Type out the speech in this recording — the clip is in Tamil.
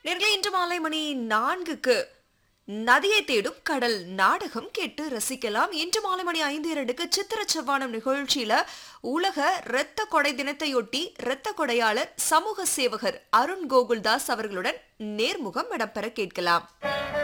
நேர்களே, இன்று மாலை மணி 4க்கு நதியை தேடும் கடல் நாடகம் கேட்டு ரசிக்கலாம். இன்று மாலை மணி 5:02க்கு சித்திர செவ்வானம் நிகழ்ச்சியில உலக இரத்த கொடை தினத்தையொட்டி இரத்த கொடையாளர் சமூக சேவகர் அருண் கோகுல்தாஸ் அவர்களுடன் நேர்முகம் இடம்பெற கேட்கலாம்.